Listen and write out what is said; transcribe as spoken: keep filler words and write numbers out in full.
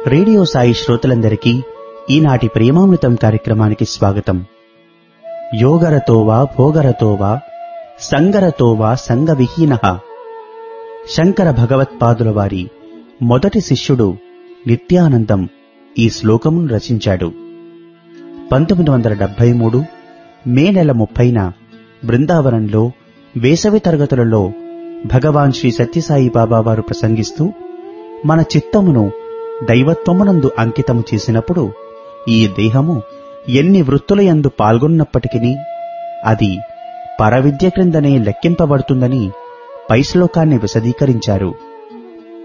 Radio Sai శ్రోతలందరికీ ఈనాటి ప్రేమామృతం కార్యక్రమానికి స్వాగతం. యోగరతో వా భోగరతో వా సంగరతో వా సంగవిహీనః. శంకర భగవత్పాదుల వారి మొదటి శిష్యుడు నిత్యానందం ఈ శ్లోకమును రచించాడు. పంతొమ్మిది వందల డెబ్బై మూడు మే నెల ముప్పైన బృందావనంలో వేసవి తరగతులలో భగవాన్ శ్రీ సత్యసాయి బాబా వారు ప్రసంగిస్తూ మన చిత్తమును దైవత్వమునందు అంకితము చేసినప్పుడు ఈ దేహము ఎన్ని వృత్తులయందు పాల్గొన్నప్పటికీ అది పరవిద్య క్రిందనే లెక్కింపబడుతుందని పై శ్లోకాన్ని విశదీకరించారు.